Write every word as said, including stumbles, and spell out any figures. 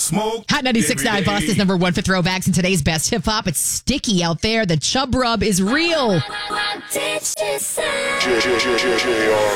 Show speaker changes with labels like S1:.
S1: smoke.
S2: Hot ninety-six point nine, Boston's number one for throwbacks and today's best hip hop. It's sticky out there. The chub rub is real.
S3: J- J- J- J- J-